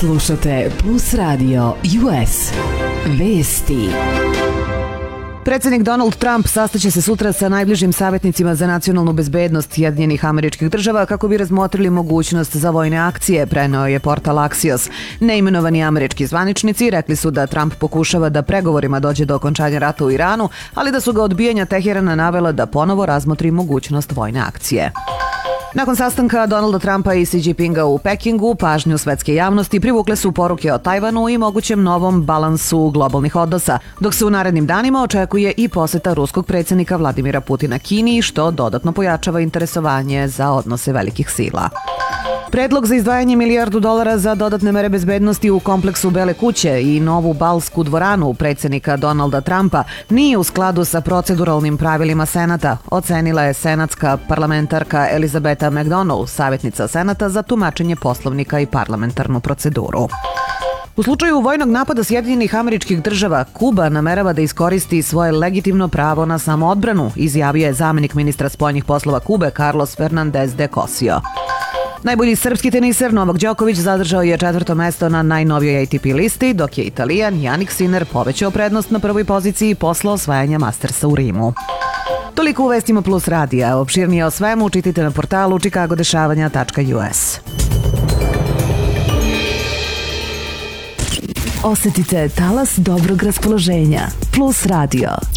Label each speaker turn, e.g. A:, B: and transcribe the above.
A: Slušate Plus Radio US. Vesti. Predsjednik Donald Trump sastaće se sutra sa najbližim savjetnicima za nacionalnu bezbednost Sjedinjenih Američkih Država kako bi razmotrili mogućnost za vojne akcije, preneo je portal Axios. Neimenovani američki zvaničnici rekli su da Trump pokušava da pregovorima dođe do okončanja rata u Iranu, ali da su ga odbijanja Teherana navela da ponovo razmotri mogućnost vojne akcije. Nakon sastanka Donalda Trumpa i Xi Jinpinga u Pekingu, pažnju svetske javnosti privukle su poruke o Tajvanu i mogućem novom balansu globalnih odnosa, dok se u narednim danima očekuje i poseta ruskog predsjednika Vladimira Putina Kini, što dodatno pojačava interesovanje za odnose velikih sila. Predlog za izdvajanje $1 milijardu za dodatne mere bezbednosti u kompleksu Bele kuće i novu balsku dvoranu predsjednika Donalda Trumpa nije u skladu sa proceduralnim pravilima Senata, ocenila je senatska parlamentarka Elizabeta McDonnell, savjetnica Senata za tumačenje poslovnika i parlamentarnu proceduru. U slučaju vojnog napada Sjedinjenih Američkih Država, Kuba namerava da iskoristi svoje legitimno pravo na samoodbranu, izjavio je zamenik ministra spoljnih poslova Kube Carlos Fernandez de Cosio. Najbolji srpski teniser Novak Đoković zadržao je 4. mesto na najnovijoj ATP listi, dok je Italijan Jannik Sinner povećao prednost na prvoj poziciji posle osvajanja Mastersa u Rimu. Toliko u vestima Plus radija. Opširnije o svemu čitajte na portalu chicagodešavanja.us. Osetite talas dobrog raspoloženja. Plus radio.